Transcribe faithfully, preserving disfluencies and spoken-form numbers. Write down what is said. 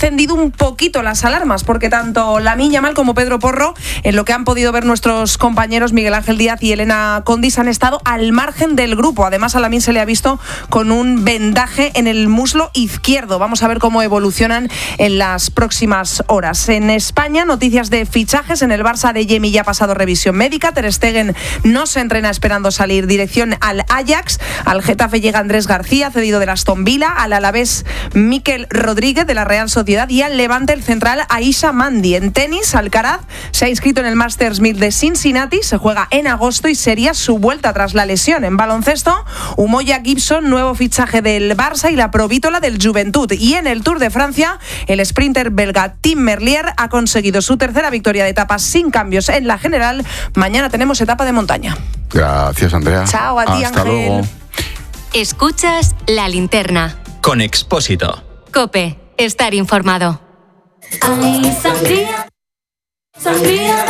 encendido un poquito las alarmas, porque tanto Lamine Yamal como Pedro Porro, en lo que han podido ver nuestros compañeros Miguel Ángel Díaz y Elena Condis, han estado al margen del grupo. Además, a Lamine se le ha visto con un vendaje en el muslo izquierdo. Vamos a ver cómo evolucionan en las próximas horas. En España, noticias de fichajes. En el Barça, de Yemi ya ha pasado revisión médica. Ter Stegen no se entrena esperando salir. Dirección al Ajax. Al Getafe llega Andrés García, cedido del Aston Villa. Al Alavés, Mikel Rodríguez, de la Real Sociedad. Y al Levante, el central Aisha Mandi. En tenis, Alcaraz se ha inscrito en el Masters mil de Cincinnati. Se juega en agosto y sería su vuelta tras la lesión. En baloncesto, Umoja Gibson, nuevo fichaje del Barça, y la provítola del Juventud. Y en el Tour de Francia, el sprinter belga Tim Merlier ha conseguido su tercera victoria de etapa sin cambios en la general. Mañana tenemos etapa de montaña. Gracias, Andrea. Chao, a ti, Hasta Ángel. luego. Escuchas La Linterna. Con Expósito. COPE. Estar informado. Ay, sangría, sangría.